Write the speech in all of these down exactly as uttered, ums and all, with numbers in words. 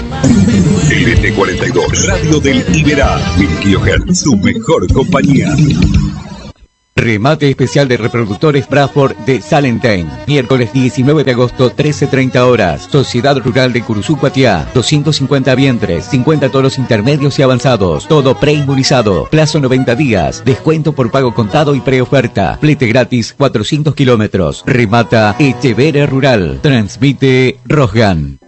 L T cuarenta y dos, Radio del Iberá, mil kilohertz, su mejor compañía. Remate especial de reproductores Bradford de Salentine. Miércoles diecinueve de agosto, trece treinta horas. Sociedad Rural de Curuzú-Cuatiá. doscientos cincuenta vientres, cincuenta toros intermedios y avanzados. Todo preinmunizado. Plazo noventa días. Descuento por pago contado y preoferta. Flete gratis cuatrocientos kilómetros. Remata Echevere Rural. Transmite Rosgan.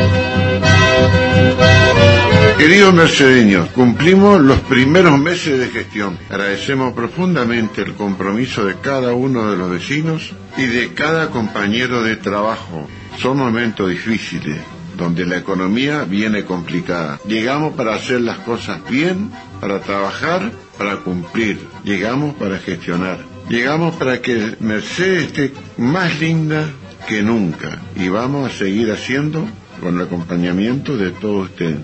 Queridos mercedeños, cumplimos los primeros meses de gestión. Agradecemos profundamente el compromiso de cada uno de los vecinos y de cada compañero de trabajo. Son momentos difíciles, donde la economía viene complicada. Llegamos para hacer las cosas bien, para trabajar, para cumplir. Llegamos para gestionar. Llegamos para que Mercedes esté más linda que nunca. Y vamos a seguir haciendo con el acompañamiento de todos ustedes.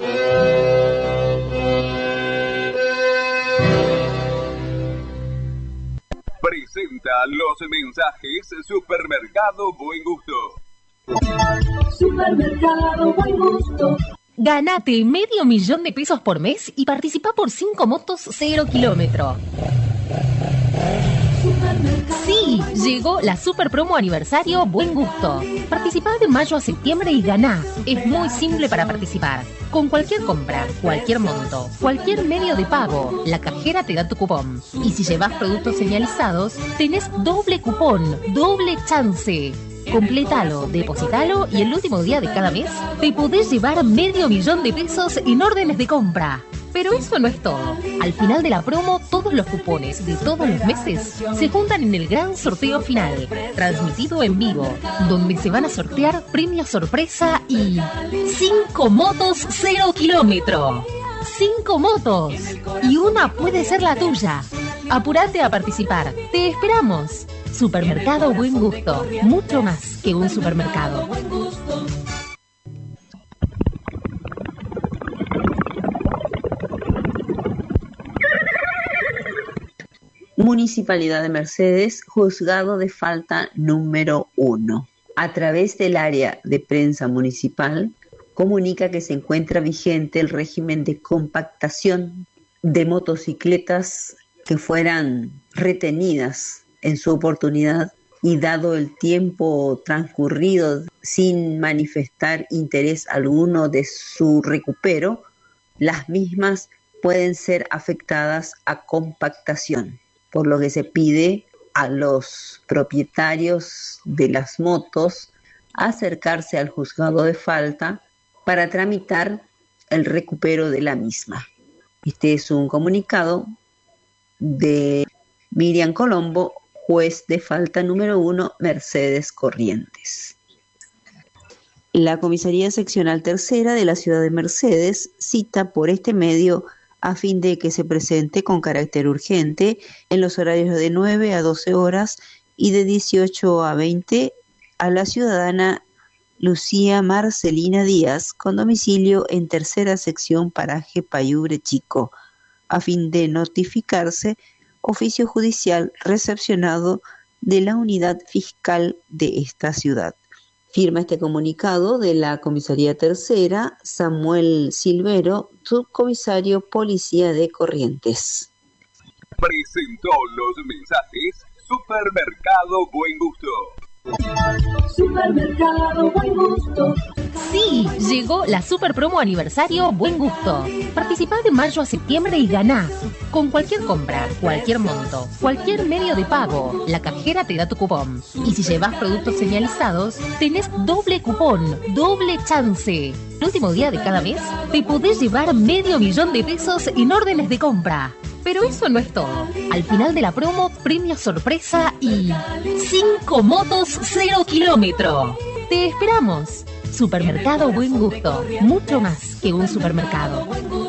Presenta los mensajes Supermercado Buen Gusto. Supermercado Buen Gusto. Ganate medio millón de pesos por mes y participa por cinco motos cero kilómetro. Sí, llegó la super promo aniversario Buen Gusto. Participá de mayo a septiembre y ganá. Es muy simple para participar. Con cualquier compra, cualquier monto, cualquier medio de pago, la cajera te da tu cupón. Y si llevas productos señalizados, tenés doble cupón, doble chance. Complétalo, depositalo y el último día de cada mes te podés llevar medio millón de pesos en órdenes de compra. Pero eso no es todo. Al final de la promo, todos los cupones de todos los meses se juntan en el gran sorteo final, transmitido en vivo, donde se van a sortear premios sorpresa y cinco motos cero kilómetro. Cinco motos. Y una puede ser la tuya. Apúrate a participar. Te esperamos. Supermercado Buen Gusto. Mucho más que un supermercado. Municipalidad de Mercedes, juzgado de falta número uno. A través del área de prensa municipal, comunica que se encuentra vigente el régimen de compactación de motocicletas que fueran retenidas en su oportunidad y dado el tiempo transcurrido sin manifestar interés alguno de su recupero, las mismas pueden ser afectadas a compactación, por lo que se pide a los propietarios de las motos acercarse al juzgado de falta para tramitar el recupero de la misma. Este es un comunicado de Miriam Colombo, juez de falta número uno, Mercedes Corrientes. La Comisaría Seccional Tercera de la Ciudad de Mercedes cita por este medio a fin de que se presente con carácter urgente en los horarios de nueve a doce horas y de dieciocho a veinte a la ciudadana Lucía Marcelina Díaz, con domicilio en tercera sección paraje Payubre Chico, a fin de notificarse oficio judicial recepcionado de la unidad fiscal de esta ciudad. Firma este comunicado de la Comisaría Tercera, Samuel Silvero, subcomisario Policía de Corrientes. Presentó los mensajes Supermercado Buen Gusto. Supermercado Buen Gusto. Sí, llegó la super promo aniversario Buen Gusto. Participá de mayo a septiembre y ganá. Con cualquier compra, cualquier monto, cualquier medio de pago, la cajera te da tu cupón. Y si llevas productos señalizados, tenés doble cupón, doble chance. El último día de cada mes te podés llevar medio millón de pesos en órdenes de compra. Pero eso no es todo. Al final de la promo, premio sorpresa y cinco motos cero kilómetro. Te esperamos. Supermercado Buen Gusto. Mucho más que un supermercado.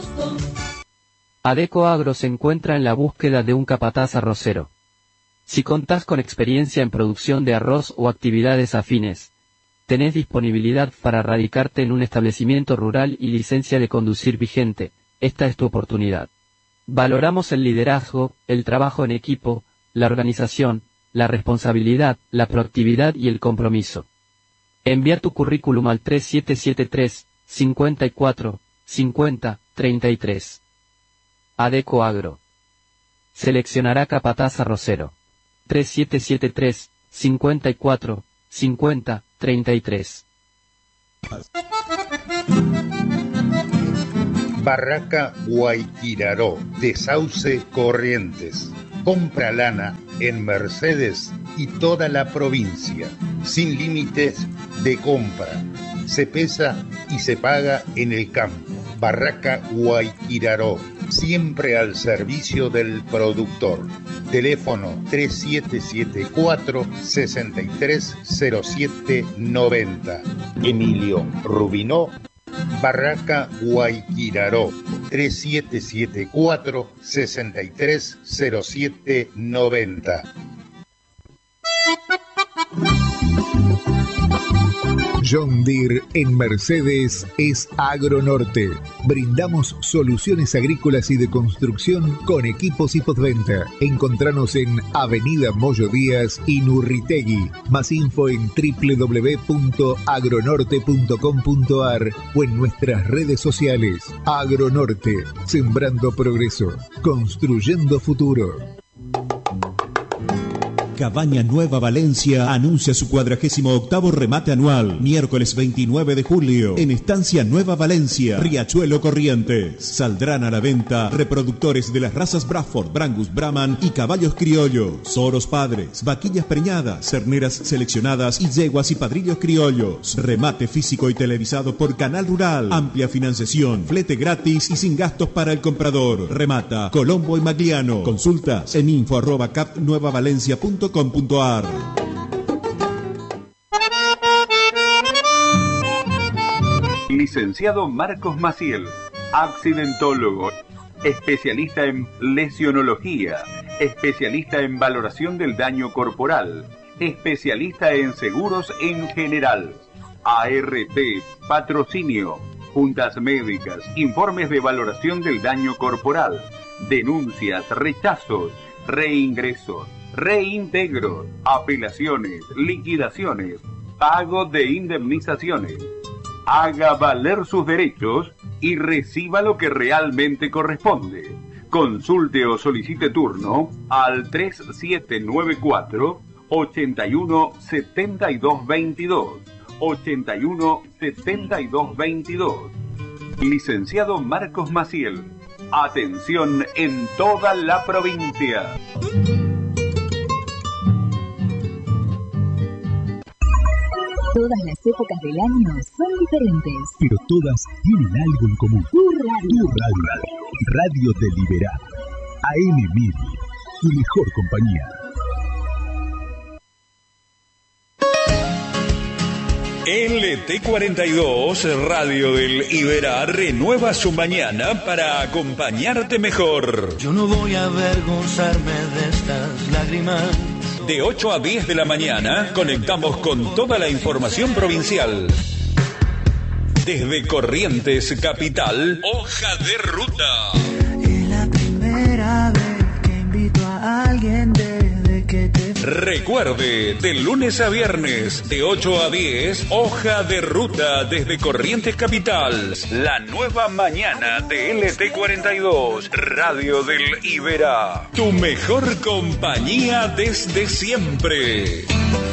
Adeco Agro se encuentra en la búsqueda de un capataz arrocero. Si contás con experiencia en producción de arroz o actividades afines, tenés disponibilidad para radicarte en un establecimiento rural y licencia de conducir vigente, esta es tu oportunidad. Valoramos el liderazgo, el trabajo en equipo, la organización, la responsabilidad, la proactividad y el compromiso. Envía tu currículum al tres siete siete tres, cincuenta y cuatro, cincuenta, treinta y tres. Adeco Agro. Seleccionará capataz arrocero. tres siete siete tres, cincuenta y cuatro, cincuenta, treinta y tres. Barraca Guayquiraró, de Sauce Corrientes. Compra lana en Mercedes y toda la provincia, sin límites de compra. Se pesa y se paga en el campo. Barraca Guayquiraró, siempre al servicio del productor. Teléfono tres siete siete cuatro, seis tres cero siete nueve cero. Emilio Rubinó, Barraca Guayquiraró, tres siete siete cuatro, seis tres cero siete nueve cero. John Deere en Mercedes es Agronorte. Brindamos soluciones agrícolas y de construcción con equipos y postventa. Encontranos en Avenida Moyo Díaz y Nurritegui. Más info en doble u doble u doble u punto agronorte punto com punto a r o en nuestras redes sociales. Agronorte, sembrando progreso, construyendo futuro. Cabaña Nueva Valencia anuncia su cuadragésimo octavo remate anual, miércoles veintinueve de julio, en Estancia Nueva Valencia, Riachuelo Corrientes. Saldrán a la venta reproductores de las razas Bradford, Brangus, Brahman y caballos criollos, oros padres, vaquillas preñadas, cerneras seleccionadas y yeguas y padrillos criollos. Remate físico y televisado por Canal Rural. Amplia financiación, flete gratis y sin gastos para el comprador. Remata Colombo y Magliano. Consultas en info arroba cap nueva valencia punto com punto a r. Licenciado Marcos Maciel, accidentólogo, especialista en lesionología, especialista en valoración del daño corporal, especialista en seguros en general, A R T, patrocinio, juntas médicas, informes de valoración del daño corporal, denuncias, rechazos, reingresos, reintegros, apelaciones, liquidaciones, pago de indemnizaciones. Haga valer sus derechos y reciba lo que realmente corresponde. Consulte o solicite turno al tres siete nueve cuatro, ochenta y uno, setenta y dos veintidós, ochenta y uno, setenta y dos veintidós. Licenciado Marcos Maciel. Atención en toda la provincia. Todas las épocas del año son diferentes, pero todas tienen algo en común. Tu radio. Tu radio. Radio de Liberá. A M mil. Tu mejor compañía. L T cuarenta y dos, Radio del Iberá, renueva su mañana para acompañarte mejor. Yo no voy a avergonzarme de estas lágrimas. De ocho a diez de la mañana, conectamos con toda la información provincial. Desde Corrientes Capital, Hoja de Ruta. Es la primera vez que invito a alguien desde que te... Recuerde, de lunes a viernes, de ocho a diez, Hoja de Ruta desde Corrientes Capital. La nueva mañana de L T cuarenta y dos, Radio del Iberá. Tu mejor compañía desde siempre.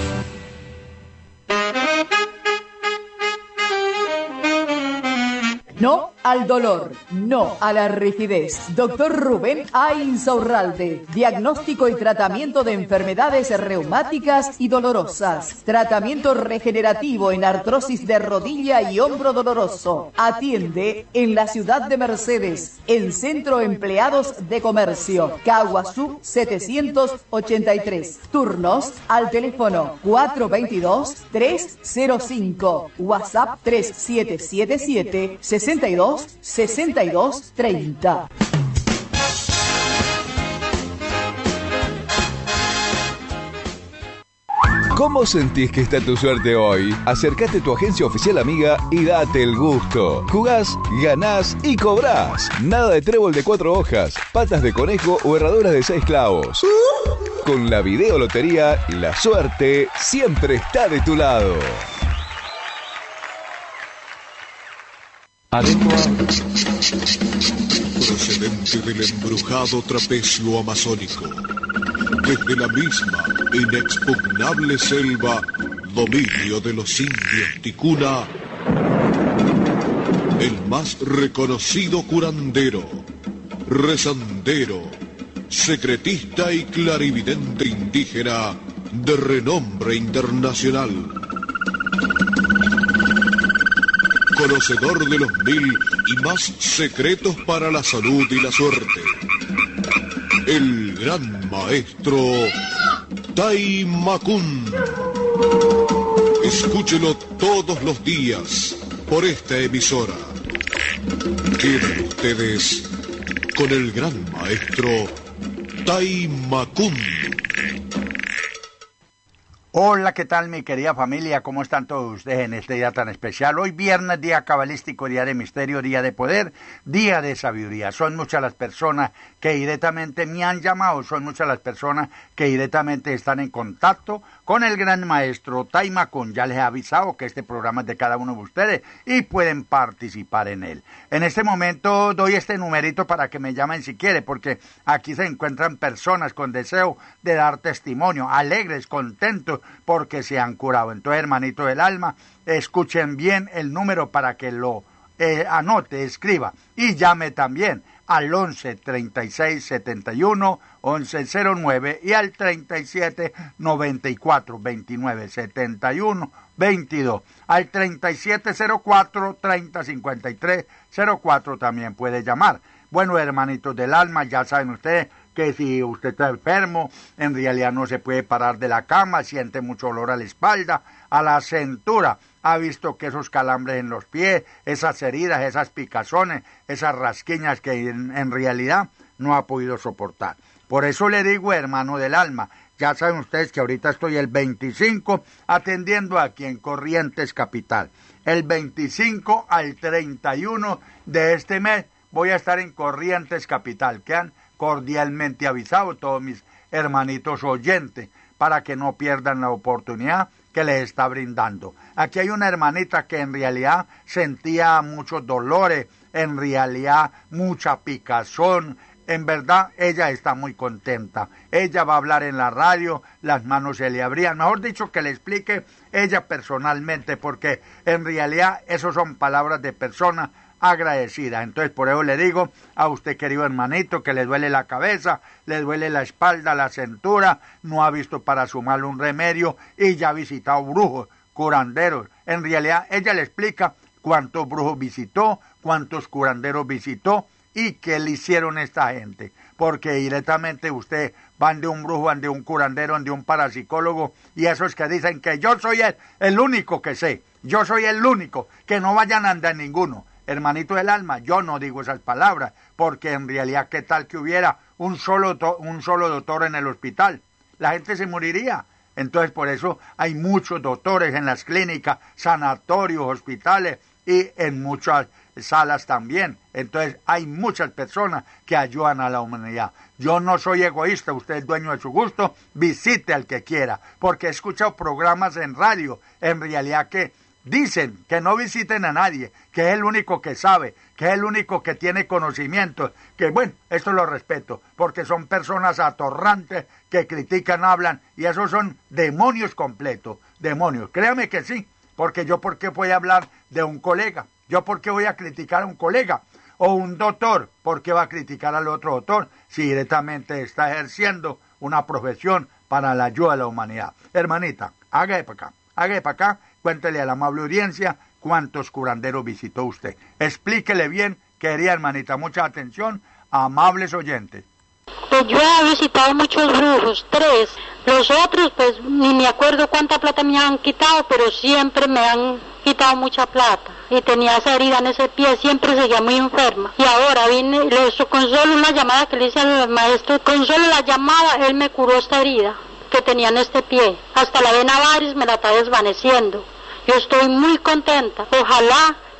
No al dolor, no a la rigidez. Doctor Rubén A. Insaurralde. Diagnóstico y tratamiento de enfermedades reumáticas y dolorosas. Tratamiento regenerativo en artrosis de rodilla y hombro doloroso. Atiende en la ciudad de Mercedes, en Centro Empleados de Comercio, Caguazú setecientos ochenta y tres. Turnos al teléfono cuatro veintidós, tres cero cinco. WhatsApp tres siete siete siete, sesenta y dos, sesenta y dos, treinta. ¿Cómo sentís que está tu suerte hoy? Acércate a tu agencia oficial amiga y date el gusto. Jugás, ganás y cobrás. Nada de trébol de cuatro hojas, patas de conejo o herraduras de seis clavos. Con la videolotería, la suerte siempre está de tu lado. Adentro. Procedente del embrujado trapecio amazónico, desde la misma inexpugnable selva, dominio de los indios ticuna, el más reconocido curandero, rezandero, secretista y clarividente indígena de renombre internacional. Conocedor de los mil y más secretos para la salud y la suerte. El gran maestro Tai Macún. Escúchelo todos los días por esta emisora. Queden ustedes con el gran maestro Tai Macún. Hola, ¿qué tal mi querida familia? ¿Cómo están todos ustedes en este día tan especial? Hoy viernes, día cabalístico, día de misterio, día de poder, día de sabiduría. Son muchas las personas que directamente me han llamado, son muchas las personas que directamente están en contacto con el gran maestro Tai Macún. Ya les he avisado que este programa es de cada uno de ustedes y pueden participar en él. En este momento doy este numerito para que me llamen si quieren, porque aquí se encuentran personas con deseo de dar testimonio, alegres, contentos, porque se han curado. Entonces, hermanito del alma, escuchen bien el número para que lo eh, anote, escriba y llame también al once, treinta y seis, setenta y uno, once cero nueve y al treinta y siete, noventa y cuatro, veintinueve, setenta y uno, veintidós. Al treinta y siete cero cuatro, treinta cincuenta y tres cero cuatro también puede llamar. Bueno, hermanitos del alma, ya saben ustedes que si usted está enfermo, en realidad no se puede parar de la cama, siente mucho dolor a la espalda, a la cintura, ha visto que esos calambres en los pies, esas heridas, esas picazones, esas rasquiñas que en, en realidad no ha podido soportar. Por eso le digo, hermano del alma, ya saben ustedes que ahorita estoy el veinticinco atendiendo aquí en Corrientes Capital. El veinticinco al treinta y uno de este mes voy a estar en Corrientes Capital. Quedan cordialmente avisados todos mis hermanitos oyentes para que no pierdan la oportunidad que les está brindando. Aquí hay una hermanita que en realidad sentía muchos dolores, en realidad mucha picazón. En verdad, ella está muy contenta. Ella va a hablar en la radio, las manos se le abrían. Mejor dicho, que le explique ella personalmente, porque en realidad eso son palabras de persona agradecida. Entonces, por eso le digo a usted, querido hermanito, que le duele la cabeza, le duele la espalda, la cintura, no ha visto para su mal un remedio y ya ha visitado brujos, curanderos. En realidad, ella le explica cuántos brujos visitó, cuántos curanderos visitó y qué le hicieron a esta gente. Porque directamente usted van de un brujo, van de un curandero, van de un parapsicólogo y esos que dicen que yo soy el, el único que sé, yo soy el único, que no vayan a andar ninguno. Hermanito del alma, yo no digo esas palabras, porque en realidad, ¿qué tal que hubiera un solo, un solo doctor en el hospital? La gente se moriría. Entonces, por eso hay muchos doctores en las clínicas, sanatorios, hospitales y en muchas salas también. Entonces, hay muchas personas que ayudan a la humanidad. Yo no soy egoísta, usted es dueño de su gusto, visite al que quiera, porque he escuchado programas en radio, en realidad que dicen que no visiten a nadie, que es el único que sabe, que es el único que tiene conocimiento, que bueno, esto lo respeto, porque son personas atorrantes que critican, hablan, y esos son demonios completos, demonios. Créame que sí, porque yo por qué voy a hablar de un colega, yo por qué voy a criticar a un colega, o un doctor, por qué va a criticar al otro doctor, si directamente está ejerciendo una profesión para la ayuda a la humanidad. Hermanita, haga para acá, haga para acá, cuéntele a la amable audiencia cuántos curanderos visitó usted. Explíquele bien, querida hermanita, mucha atención, amables oyentes. Pues yo he visitado muchos brujos, tres. Los otros, pues ni me acuerdo cuánta plata me han quitado, pero siempre me han quitado mucha plata. Y tenía esa herida en ese pie, siempre seguía muy enferma. Y ahora vine, con solo una llamada que le hice al maestro, con solo la llamada, él me curó esta herida que tenía en este pie. Hasta la vena varis me la está desvaneciendo. Yo estoy muy contenta. Ojalá que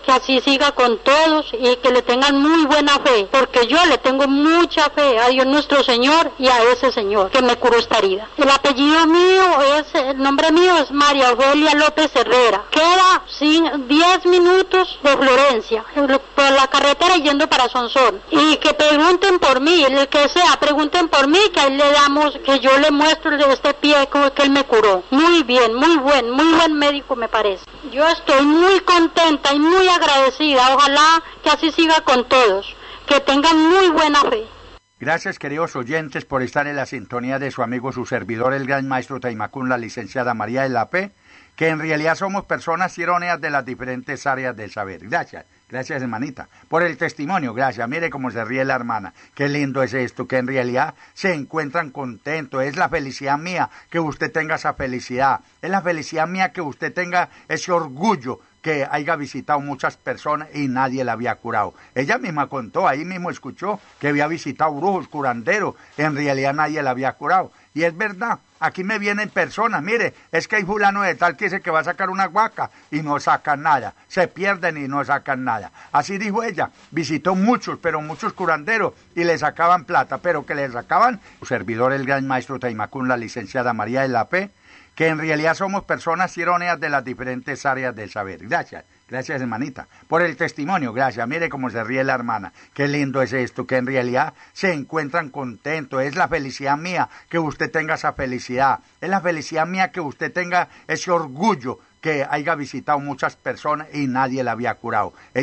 que así siga con todos y que le tengan muy buena fe, porque yo le tengo mucha fe a Dios nuestro Señor y a ese Señor que me curó esta herida. El apellido mío es, el nombre mío es María Ofelia López Herrera. Queda sin diez minutos de Florencia, por la carretera yendo para Sonsón. Y que pregunten por mí, el que sea, pregunten por mí, que ahí le damos, que yo le muestro este pie que él me curó. Muy bien, muy buen, muy buen médico me parece. Yo estoy muy contenta y muy agradecida. Ojalá que así siga con todos, que tengan muy buena fe. Gracias, queridos oyentes, por estar en la sintonía de su amigo, su servidor, el gran maestro Taimacún, la licenciada María de la P, que en realidad somos personas irónicas de las diferentes áreas del saber. Gracias, gracias, hermanita, por el testimonio, gracias. Mire cómo se ríe la hermana, qué lindo es esto, que en realidad se encuentran contentos. Es la felicidad mía que usted tenga esa felicidad, es la felicidad mía que usted tenga ese orgullo que haya visitado muchas personas y nadie la había curado. Ella misma contó, ahí mismo escuchó que había visitado brujos, curanderos, en realidad nadie la había curado. Y es verdad, aquí me vienen personas, mire, es que hay fulano de tal que dice que va a sacar una guaca y no sacan nada, se pierden y no sacan nada. Así dijo ella, visitó muchos, pero muchos curanderos y le sacaban plata, pero que le sacaban, su servidor, el gran maestro Taimacún, la licenciada María de la P, que en realidad somos personas irónicas de las diferentes áreas del saber. Gracias, gracias, hermanita, por el testimonio, gracias. Mire cómo se ríe la hermana, qué lindo es esto, que en realidad se encuentran contentos. Es la felicidad mía que usted tenga esa felicidad, es la felicidad mía que usted tenga ese orgullo que haya visitado muchas personas y nadie la había curado.